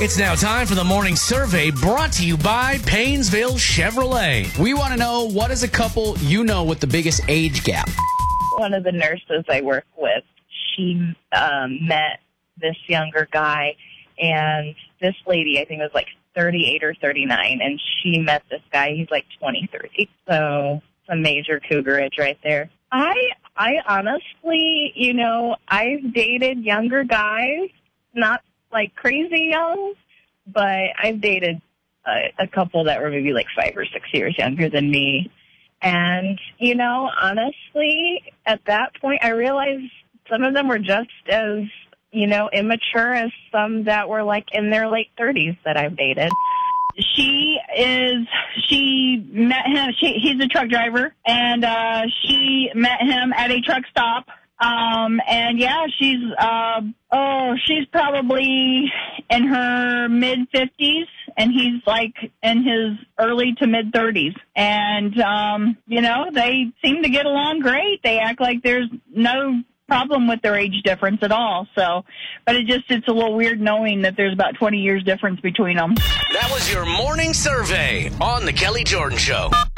It's now time for the morning survey brought to you by Paynesville Chevrolet. We want to know, what is a couple you know with the biggest age gap? One of the nurses I work with, she met this younger guy, and this lady, I think, was like 38 or 39, and she met this guy. He's like 23. So it's a major cougarage right there. I honestly, I've dated younger guys, not like crazy young, but I've dated a couple that were maybe like 5 or 6 years younger than me. And, honestly, at that point, I realized some of them were just as, immature as some that were like in their late 30s that I've dated. She met him, he's a truck driver, and she met him at a truck stop. And yeah, she's probably in her mid-50s, and he's like in his early to mid-30s. And, they seem to get along great. They act like there's no problem with their age difference at all. So, but it's a little weird knowing that there's about 20 years difference between them. That was your morning survey on The Kelly Jordan Show.